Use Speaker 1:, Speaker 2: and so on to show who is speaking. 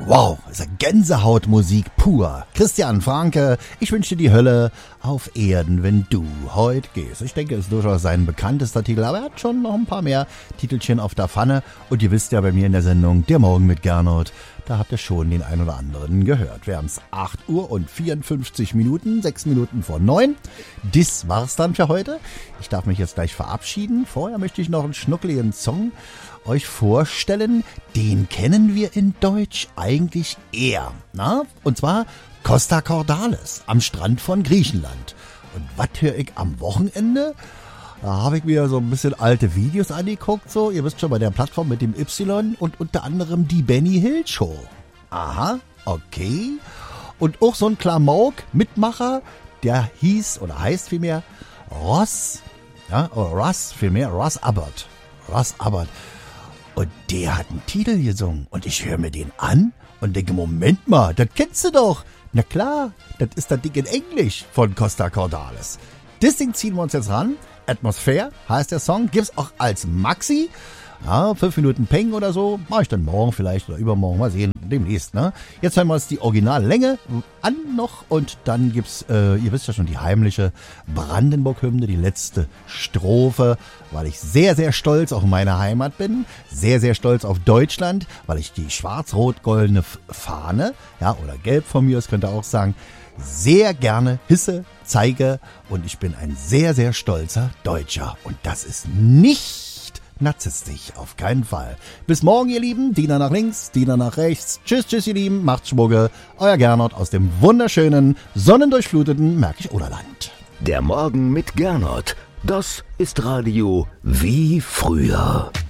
Speaker 1: Wow, ist ja Gänsehautmusik pur. Christian Franke, ich wünsche dir die Hölle auf Erden, wenn du heute gehst. Ich denke, es ist durchaus sein bekanntester Titel, aber er hat schon noch ein paar mehr Titelchen auf der Pfanne. Und ihr wisst ja bei mir in der Sendung Der Morgen mit Gernot, da habt ihr schon den ein oder anderen gehört. Wir haben es 8 Uhr und 54 Minuten, 6 Minuten vor 9. Das war's dann für heute. Ich darf mich jetzt gleich verabschieden. Vorher möchte ich noch einen schnuckeligen Song euch vorstellen. Den kennen wir in Deutsch eigentlich eher. Und zwar Costa Cordalis am Strand von Griechenland. Und was höre ich am Wochenende? Da habe ich mir so ein bisschen alte Videos angeguckt. So. Ihr wisst schon, bei der Plattform mit dem Y und unter anderem die Benny Hill Show. Aha, okay. Und auch so ein Klamauk-Mitmacher, der hieß oder heißt vielmehr Ross, oder Ross Abbott. Ross Abbott. Und der hat einen Titel gesungen. Und ich höre mir den an und denke, Moment mal, das kennst du doch. Na klar, das ist das Ding in Englisch von Costa Cordalis. Das Ding ziehen wir uns jetzt ran. Atmosphere heißt der Song. Gibt's auch als Maxi. Ja, 5 Minuten Peng oder so. Mache ich dann morgen vielleicht oder übermorgen. Mal sehen. Demnächst, ne? Jetzt hören wir uns die Originallänge an noch. Und dann gibt's, ihr wisst ja schon, die heimliche Brandenburg-Hymne, die letzte Strophe. Weil ich sehr, sehr stolz auf meine Heimat bin. Sehr, sehr stolz auf Deutschland. Weil ich die schwarz-rot-goldene Fahne, ja, oder gelb von mir, das könnt ihr auch sagen, sehr gerne hisse, zeige. Und ich bin ein sehr, sehr stolzer Deutscher. Und das ist nicht narzisstisch, auf keinen Fall. Bis morgen, ihr Lieben. Dina nach links, Dina nach rechts. Tschüss, tschüss, ihr Lieben. Macht's Schmugge. Euer Gernot aus dem wunderschönen, sonnendurchfluteten Märkisch-Oderland.
Speaker 2: Der Morgen mit Gernot. Das ist Radio wie früher.